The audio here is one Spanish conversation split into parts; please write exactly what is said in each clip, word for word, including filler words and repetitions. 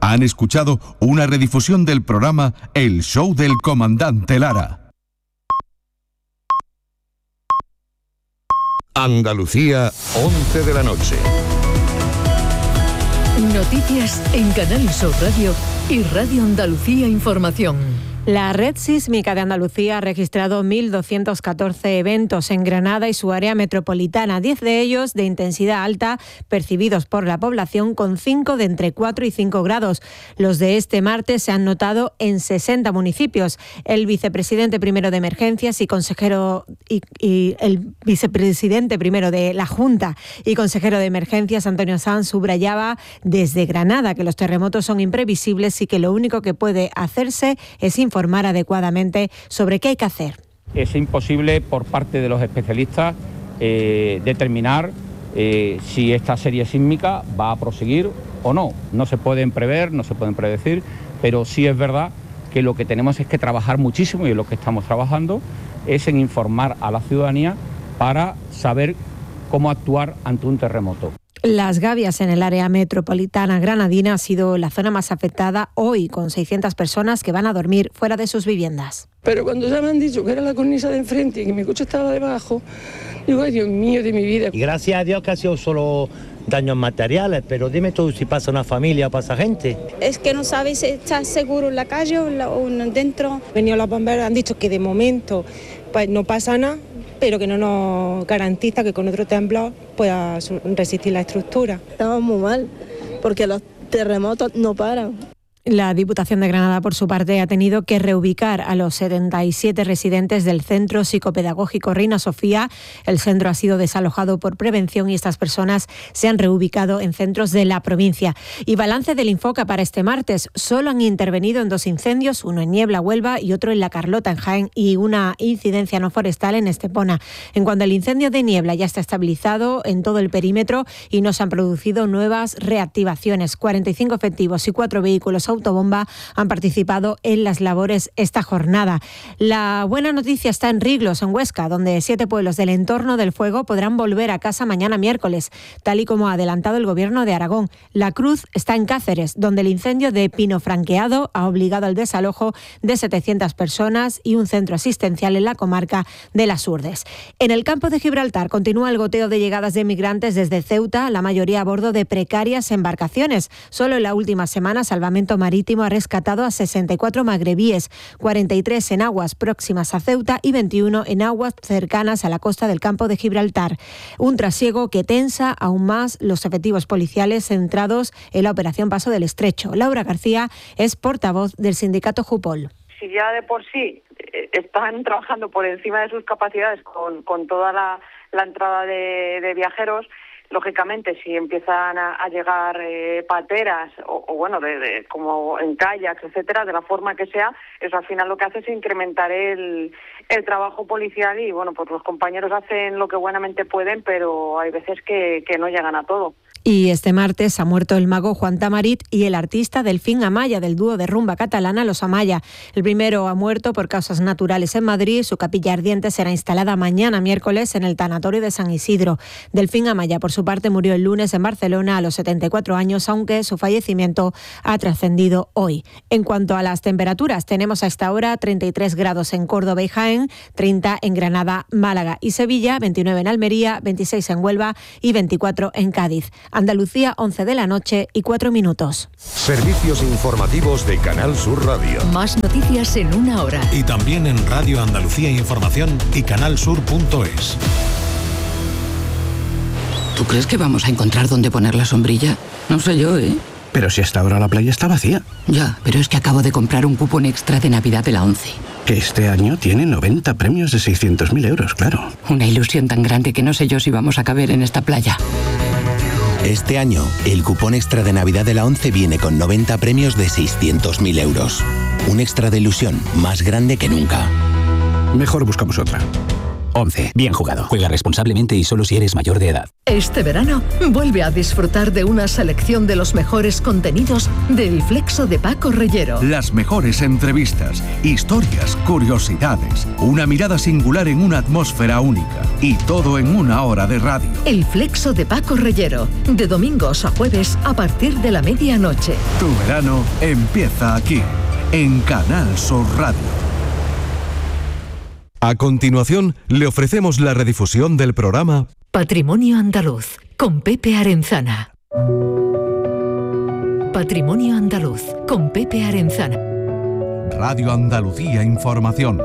Han escuchado una redifusión del programa El Show del Comandante Lara. Andalucía, once de la noche. Noticias en Canal Sur Radio y Radio Andalucía Información. La Red Sísmica de Andalucía ha registrado mil doscientos catorce eventos en Granada y su área metropolitana, diez de ellos de intensidad alta, percibidos por la población, con cinco de entre cuatro y cinco grados. Los de este martes se han notado en sesenta municipios. El vicepresidente primero de Emergencias y consejero y, y el vicepresidente primero de la Junta y consejero de Emergencias, Antonio Sanz, subrayaba desde Granada que los terremotos son imprevisibles y que lo único que puede hacerse es informar informar adecuadamente sobre qué hay que hacer. Es imposible por parte de los especialistas eh, determinar eh, si esta serie sísmica va a proseguir o no. No se pueden prever, no se pueden predecir, pero sí es verdad que lo que tenemos es que trabajar muchísimo, y lo que estamos trabajando es en informar a la ciudadanía para saber cómo actuar ante un terremoto. Las Gavias, en el área metropolitana granadina, ha sido la zona más afectada hoy, con seiscientas personas que van a dormir fuera de sus viviendas. Pero cuando ya me han dicho que era la cornisa de enfrente y que mi coche estaba debajo, digo, ay Dios mío de mi vida. Y gracias a Dios que ha sido solo daños materiales, pero dime tú si pasa una familia o pasa gente. Es que no sabes si estás seguro en la calle o, la, o dentro. Venido los bomberos, han dicho que de momento pues no pasa nada, pero que no nos garantiza que con otro temblor pueda resistir la estructura. Estamos muy mal, porque los terremotos no paran. La Diputación de Granada, por su parte, ha tenido que reubicar a los setenta y siete residentes del Centro Psicopedagógico Reina Sofía. El centro ha sido desalojado por prevención y estas personas se han reubicado en centros de la provincia. Y balance del Infoca para este martes. Solo han intervenido en dos incendios, uno en Niebla, Huelva, y otro en La Carlota, en Jaén, y una incidencia no forestal en Estepona. En cuanto al incendio de Niebla, ya está estabilizado en todo el perímetro y no se han producido nuevas reactivaciones. cuarenta y cinco efectivos y cuatro vehículos autobomba han participado en las labores esta jornada. La buena noticia está en Riglos, en Huesca, donde siete pueblos del entorno del fuego podrán volver a casa mañana miércoles, tal y como ha adelantado el Gobierno de Aragón. La Cruz está en Cáceres, donde el incendio de Pino Franqueado ha obligado al desalojo de setecientas personas y un centro asistencial en la comarca de Las Urdes. En el campo de Gibraltar continúa el goteo de llegadas de migrantes desde Ceuta, la mayoría a bordo de precarias embarcaciones. Solo en la última semana, Salvamento Marítimo ha rescatado a sesenta y cuatro magrebíes, cuarenta y tres en aguas próximas a Ceuta y veintiuno en aguas cercanas a la costa del campo de Gibraltar. Un trasiego que tensa aún más los efectivos policiales centrados en la operación Paso del Estrecho. Laura García es portavoz del sindicato Jupol. Si ya de por sí están trabajando por encima de sus capacidades con, con toda la, la entrada de, de viajeros, lógicamente, si empiezan a, a llegar eh, pateras o, o bueno, de, de, como en kayaks, etcétera, de la forma que sea, eso al final lo que hace es incrementar el, el trabajo policial y, bueno, pues los compañeros hacen lo que buenamente pueden, pero hay veces que, que no llegan a todo. Y este martes ha muerto el mago Juan Tamarit y el artista Delfín Amaya, del dúo de rumba catalana Los Amaya. El primero ha muerto por causas naturales en Madrid. Su capilla ardiente será instalada mañana miércoles en el tanatorio de San Isidro. Delfín Amaya, por su parte, murió el lunes en Barcelona a los setenta y cuatro años, aunque su fallecimiento ha trascendido hoy. En cuanto a las temperaturas, tenemos a esta hora treinta y tres grados en Córdoba y Jaén, treinta en Granada, Málaga y Sevilla, veintinueve en Almería, veintiséis en Huelva y veinticuatro en Cádiz. Andalucía, once de la noche y cuatro minutos. Servicios informativos de Canal Sur Radio. Más noticias en una hora. Y también en Radio Andalucía Información y canalsur punto es. ¿Tú crees que vamos a encontrar dónde poner la sombrilla? No sé yo, ¿eh? Pero si hasta ahora la playa está vacía. Ya, pero es que acabo de comprar un cupón extra de Navidad de la ONCE. Que este año tiene noventa premios de seiscientos mil euros, claro. Una ilusión tan grande que no sé yo si vamos a caber en esta playa. Este año, el cupón extra de Navidad de la ONCE viene con noventa premios de seiscientos mil euros. Un extra de ilusión más grande que nunca. Mejor buscamos otra. once. Bien jugado. Juega responsablemente y solo si eres mayor de edad. Este verano, vuelve a disfrutar de una selección de los mejores contenidos del Flexo de Paco Reyero. Las mejores entrevistas, historias, curiosidades, una mirada singular en una atmósfera única y todo en una hora de radio. El Flexo de Paco Reyero, de domingos a jueves a partir de la medianoche. Tu verano empieza aquí, en Canal Sur Radio. A continuación, le ofrecemos la redifusión del programa Patrimonio Andaluz, con Pepe Arenzana. Patrimonio Andaluz, con Pepe Arenzana. Radio Andalucía Información.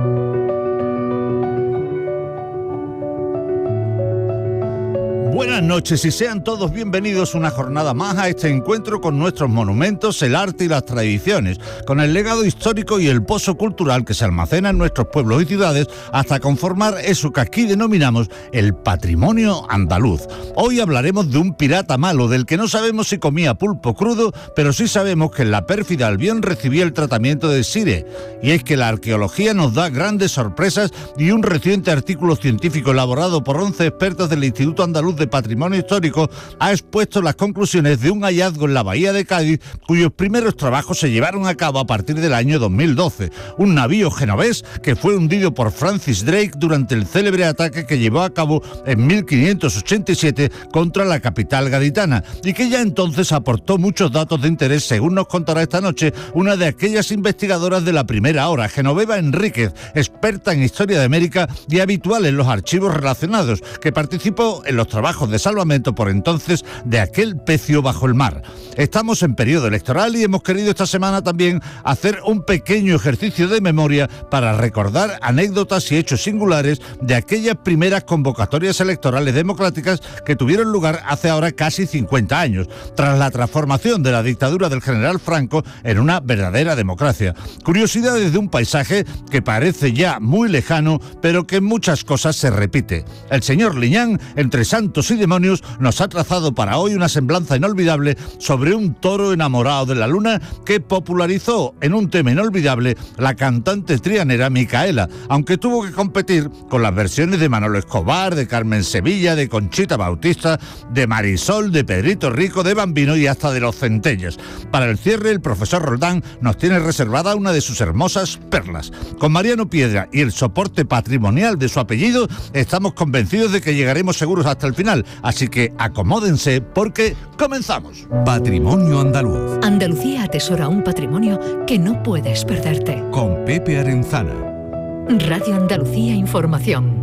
Buenas noches y sean todos bienvenidos una jornada más a este encuentro con nuestros monumentos, el arte y las tradiciones, con el legado histórico y el pozo cultural que se almacena en nuestros pueblos y ciudades hasta conformar eso que aquí denominamos el patrimonio andaluz. Hoy hablaremos de un pirata malo del que no sabemos si comía pulpo crudo, pero sí sabemos que en la pérfida Albión recibía el tratamiento de Sire. Y es que la arqueología nos da grandes sorpresas y un reciente artículo científico elaborado por once expertos del Instituto Andaluz de Patrimonio Histórico ha expuesto las conclusiones de un hallazgo en la bahía de Cádiz, cuyos primeros trabajos se llevaron a cabo a partir del año dos mil doce. Un navío genovés que fue hundido por Francis Drake durante el célebre ataque que llevó a cabo en mil quinientos ochenta y siete contra la capital gaditana y que ya entonces aportó muchos datos de interés, según nos contará esta noche una de aquellas investigadoras de la primera hora, Genoveva Enríquez, experta en historia de América y habitual en los archivos relacionados, que participó en los trabajos de salvamento por entonces de aquel pecio bajo el mar. Estamos en periodo electoral y hemos querido esta semana también hacer un pequeño ejercicio de memoria para recordar anécdotas y hechos singulares de aquellas primeras convocatorias electorales democráticas que tuvieron lugar hace ahora casi cincuenta años, tras la transformación de la dictadura del general Franco en una verdadera democracia. Curiosidades de un paisaje que parece ya muy lejano, pero que en muchas cosas se repite. El señor Liñán, entre santos y demonios, nos ha trazado para hoy una semblanza inolvidable sobre un toro enamorado de la luna que popularizó en un tema inolvidable la cantante trianera Micaela, aunque tuvo que competir con las versiones de Manolo Escobar, de Carmen Sevilla, de Conchita Bautista, de Marisol, de Pedrito Rico, de Bambino y hasta de los Centellas. Para el cierre, el profesor Roldán nos tiene reservada una de sus hermosas perlas. Con Mariano Piedra y el soporte patrimonial de su apellido, estamos convencidos de que llegaremos seguros hasta el final, así que acomódense porque comenzamos. Patrimonio Andaluz. Andalucía atesora un patrimonio que no puedes perderte. Con Pepe Arenzana. Radio Andalucía Información.